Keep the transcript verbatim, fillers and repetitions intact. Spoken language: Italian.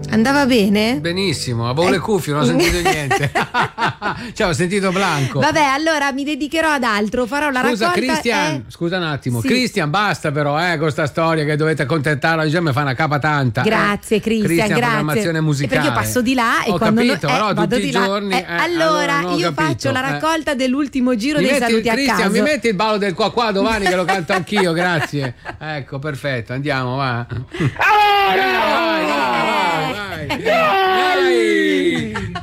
Andava bene? Benissimo, avevo eh. le cuffie, non ho sentito niente. Cioè, ho sentito Blanco. Vabbè, allora mi dedicherò ad altro, farò la scusa, raccolta. Christian, eh... scusa un attimo. Sì. Christian, basta però, eh, con sta storia che dovete accontentarla, già mi fa una capa tanta. Grazie, eh. Christian, Christian, grazie. programmazione musicale. Perché io passo di là e ho quando capito, no, eh, però vado tutti di i là. giorni. Eh, Eh, allora, allora io capito, faccio la eh. raccolta dell'ultimo giro mi dei metti, saluti a Christian, caso. mi metti il ballo del qua qua domani che lo canto anch'io, grazie. Ecco, perfetto, andiamo, va. Vai, vai, vai, vai. vai.